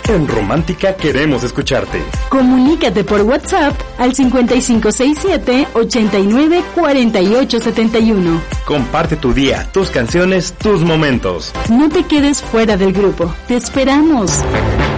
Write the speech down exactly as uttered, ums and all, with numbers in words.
En Romántica queremos escucharte. Comunícate por WhatsApp al cincuenta y cinco sesenta y siete, ochenta y nueve, cuarenta y ocho setenta y uno. Comparte tu día, tus canciones, tus momentos. No te quedes fuera del grupo. Te esperamos.